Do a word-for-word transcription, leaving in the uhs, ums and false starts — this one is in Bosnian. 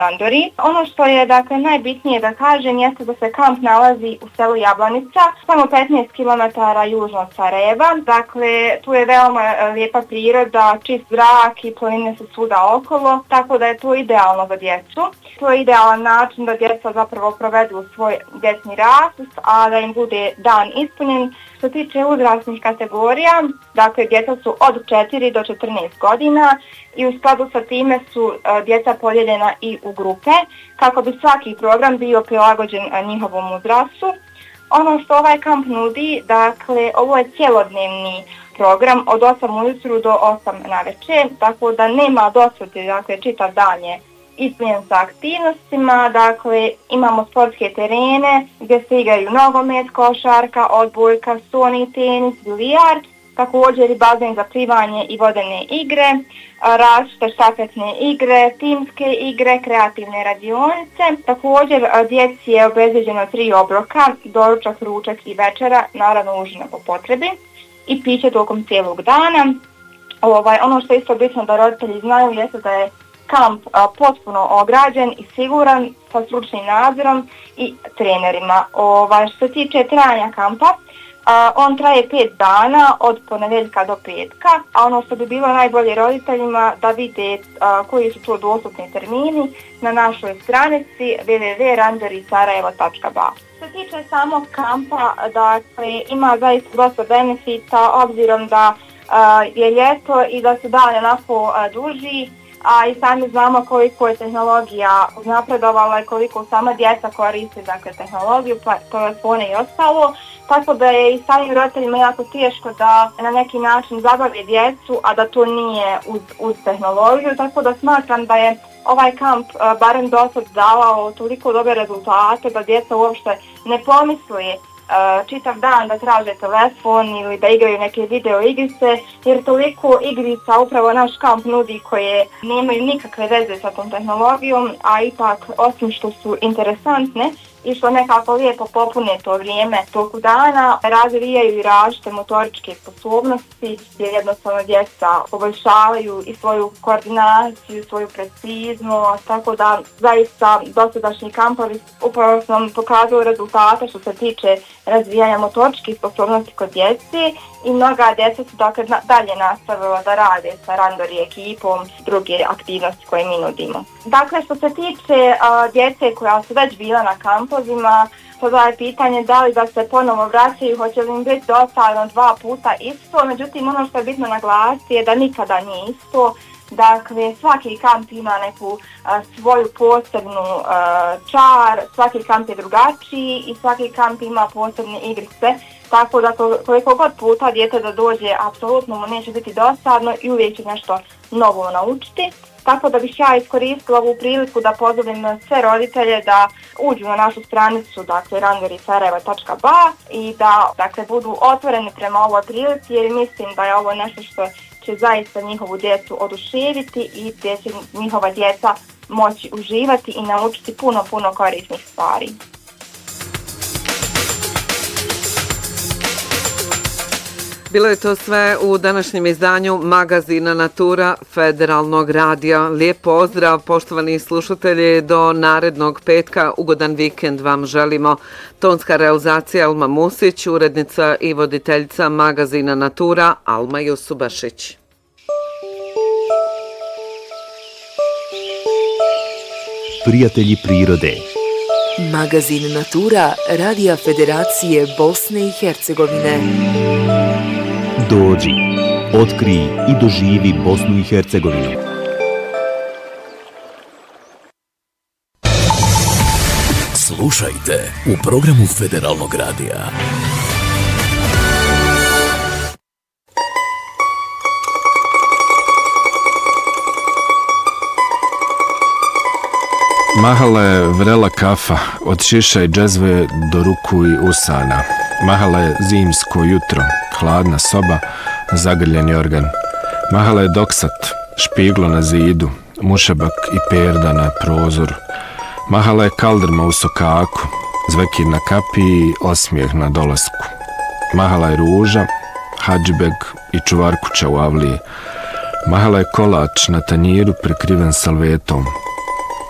Randori. Ono što je dakle najbitnije da kažem jeste da se kamp nalazi u selu Jablanica, samo petnaest kilometara južno od Sarajeva. Dakle, tu je veoma lijepa priroda, čist zrak i planine su svuda okolo, tako da je to idealno za djecu. To je idealan način da djeca zapravo provedu svoj dječni raspust, a da im bude dan ispunjen. Što se tiče uzrasnih kategorija, dakle djeca su od četiri do četrnaest godina i u skladu sa time su uh, djeca podijeljena i u grupe kako bi svaki program bio prilagođen uh, njihovom uzrastu. Ono što ovaj kamp nudi, dakle ovo je cjelodnevni program od osam ujutru do osam navečer, tako da nema dosade, dakle čitav dan je ispunjen sa aktivnostima, dakle imamo sportske terene gdje se igraju nogomet, košarka, odbojka, stoni tenis, bilijard, također i bazen za plivanje i vodene igre, različite štafetne igre, timske igre, kreativne radionice. Također djeci je obezbeđeno tri obroka, doručak, ručak i večera, naravno užina po potrebi i piće tokom cijelog dana. Ovaj, ono što je isto bitno da roditelji znaju jeste da je kamp a, potpuno ograđen i siguran sa stručnim nadzorom i trenerima. Ovaj, što se tiče trajanja kampa, a, on traje pet dana od ponedjeljka do petka, a ono što bi bilo najbolje roditeljima da vide a, koji su to dostupni termini na našoj stranici w w w tačka randori sarajevo tačka b a. Što se tiče samog kampa, dakle, ima zaista dosta benefita obzirom da a, je ljeto i da su dani onako a, duži, a i sami znamo koliko je tehnologija napredovala i koliko sama djeca koriste dakle, tehnologiju, telefone i ostalo, tako da je i samim roditeljima jako teško da na neki način zabave djecu, a da to nije uz, uz tehnologiju, tako da smatram da je ovaj kamp uh, barem dosad davao toliko dobre rezultate da djeca uopšte ne pomisli Uh, čitav dan da traže telefon ili da igraju neke video igrice, jer toliko igrica upravo naš kamp nudi koje nemaju nikakve veze sa tom tehnologijom, a ipak osim što su interesantne i što nekako lijepo popune to vrijeme toku dana, razvijaju i različite motoričke sposobnosti, jer jednostavno djeca poboljšavaju i svoju koordinaciju, svoju preciznost, tako da zaista dosadašnji kampovi upravo su nam pokazuju rezultate što se tiče razvijanja motoričkih sposobnosti kod djece i mnoga djeca su dakle dalje nastavila da rade sa Randori ekipom druge aktivnosti koje mi nudimo. Dakle, što se tiče uh, djece koja su već bila na kampovima, sada je pitanje da li da se ponovo vraćaju, hoće li im biti dosadno dva puta isto, međutim ono što je bitno naglasiti je da nikada nije isto. Dakle, svaki kamp ima neku a, svoju posebnu a, čar, svaki kamp je drugačiji i svaki kamp ima posebne igrice, tako da koliko god puta dijete da dođe, apsolutno mu neće biti dosadno i uvijek će nešto novo naučiti. Tako da bih ja iskoristila ovu priliku da pozovem sve roditelje da uđu na našu stranicu, dakle randori sarajevo tačka b a i da dakle, budu otvoreni prema ovoj prilici, jer mislim da je ovo nešto što će zaista njihovu djecu oduševiti i gdje će njihova djeca moći uživati i naučiti puno, puno korisnih stvari. Bilo je to sve u današnjem izdanju magazina Natura Federalnog radija. Lijep pozdrav, poštovani slušatelji, do narednog petka. Ugodan vikend vam želimo. Tonska realizacija Alma Musić, urednica i voditeljica magazina Natura Alma Jusubašić. Prijatelji prirode. Magazin Natura Radija Federacije Bosne i Hercegovine. Dođi, otkrij i doživi Bosnu i Hercegovinu. Slušajte u programu Federalnog radija. Mahala je vrela kafa, od šiša i džezve do ruku i usana. Mahala je zimsko jutro, hladna soba, zagrljeni organ. Mahala je doksat, špiglo na zidu, mušebak i perda na prozoru. Mahala je kaldrma u sokaku, zvekir na kapiji i osmijeh na dolasku. Mahala je ruža, hadžbeg i čuvarkuća u avliji. Mahala je kolač na tanjiru prekriven salvetom.